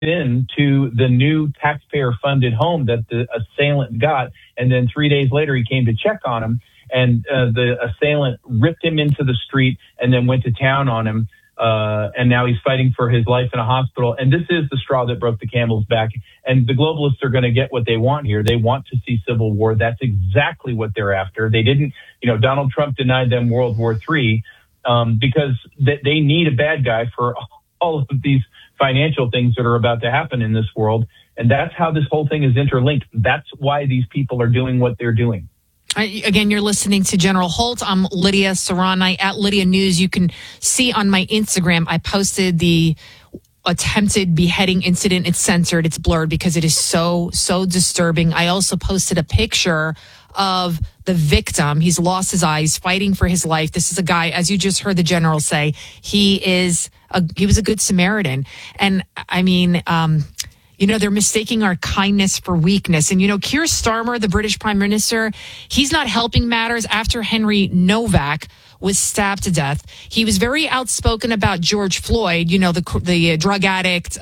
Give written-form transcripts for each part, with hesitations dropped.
into the new taxpayer-funded home that the assailant got. And then 3 days later, he came to check on him, and the assailant ripped him into the street and then went to town on him. And now he's fighting for his life in a hospital. And this is the straw that broke the camel's back. And the globalists are going to get what they want here. They want to see civil war. That's exactly what they're after. They didn't, Donald Trump denied them World War III because they need a bad guy for all of these financial things that are about to happen in this world. And that's how this whole thing is interlinked. That's why these people are doing what they're doing. Again, you're listening to General Holt. I'm Lydia Serrani at Lydia News. You can see on my Instagram, I posted the attempted beheading incident. It's censored. It's blurred because it is so disturbing. I also posted a picture of the victim. He's lost his eyes, fighting for his life. This is a guy, as you just heard the general say, he was a good Samaritan. And I mean, they're mistaking our kindness for weakness. And, Keir Starmer, the British Prime Minister, he's not helping matters after Henry Novak was stabbed to death. He was very outspoken about George Floyd, the drug addict,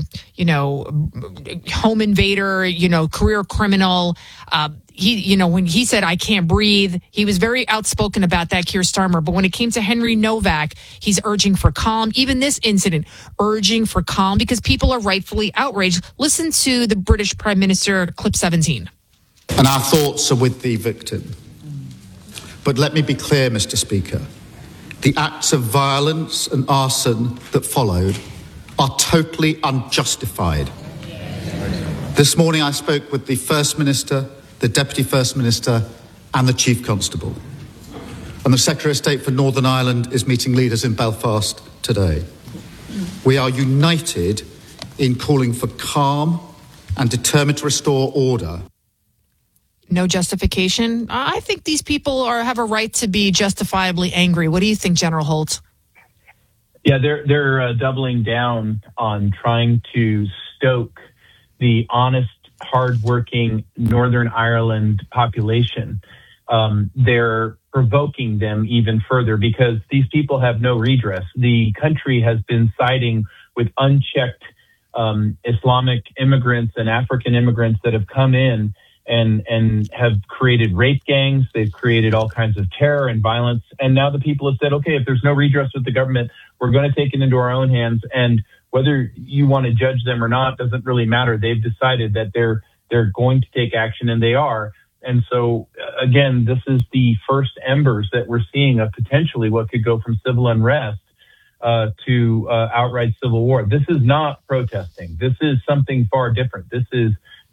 home invader, career criminal. When he said, I can't breathe, he was very outspoken about that, Keir Starmer. But when it came to Henry Novak, he's urging for calm. Even this incident, urging for calm because people are rightfully outraged. Listen to the British Prime Minister, clip 17. And our thoughts are with the victim. But let me be clear, Mr. Speaker. The acts of violence and arson that followed are totally unjustified. This morning I spoke with the First Minister, the Deputy First Minister and the Chief Constable. And the Secretary of State for Northern Ireland is meeting leaders in Belfast today. We are united in calling for calm and determined to restore order. No justification. I think these people have a right to be justifiably angry. What do you think, General Holt? Yeah, they're doubling down on trying to stoke the honest, hardworking Northern Ireland population. They're provoking them even further because these people have no redress. The country has been siding with unchecked Islamic immigrants and African immigrants that have come in and have created rape gangs. They've created all kinds of terror and violence. And now the people have said, okay, if there's no redress with the government, we're going to take it into our own hands. And whether you want to judge them or not doesn't really matter. They've decided that they're going to take action, and they are. And so, again, this is the first embers that we're seeing of potentially what could go from civil unrest to outright civil war. This is not protesting. This is something far different. This is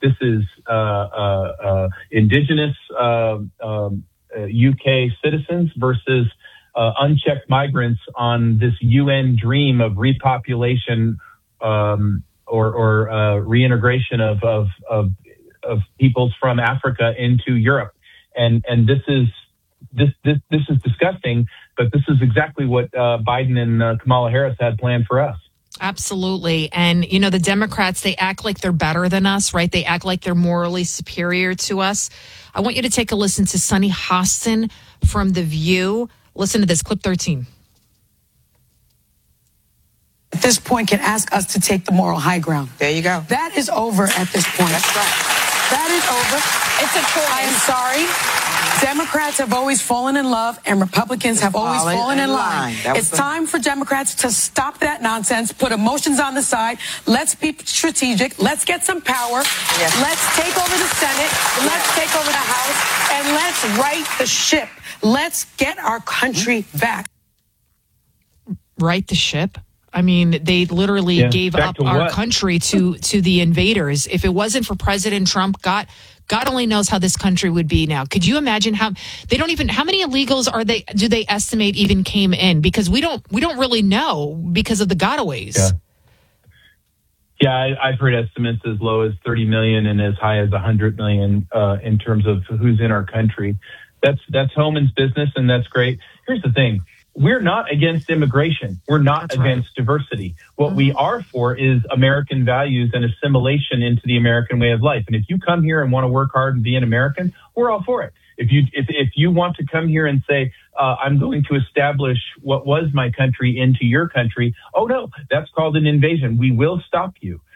indigenous UK citizens versus unchecked migrants on this UN dream of repopulation or reintegration of peoples from Africa into Europe, and this is disgusting. But this is exactly what Biden and Kamala Harris had planned for us. Absolutely. And, the Democrats, they act like they're better than us, right? They act like they're morally superior to us. I want you to take a listen to Sunny Hostin from The View. Listen to this, clip 13. At this point, can ask us to take the moral high ground. There you go. That is over at this point. That's right. That is over. It's a choice. I am sorry. Democrats have always fallen in love and Republicans have always fallen in line. It's time for Democrats to stop that nonsense, put emotions on the side. Let's be strategic. Let's get some power. Yes. Let's take over the Senate. Let's take over the House. And let's right the ship. Let's get our country back. Right the ship? I mean, they literally gave up our country to the invaders. If it wasn't for President Trump, God only knows how this country would be now. Could you imagine how many illegals do they estimate even came in? Because we don't really know because of the gotaways. Yeah, I've heard estimates as low as 30 million and as high as 100 million in terms of who's in our country. That's Homan's business, and that's great. Here's the thing. We're not against immigration. We're not against diversity. What we are for is American values and assimilation into the American way of life. And if you come here and want to work hard and be an American, we're all for it. If you want to come here and say, I'm going to establish what was my country into your country, oh no, that's called an invasion. We will stop you.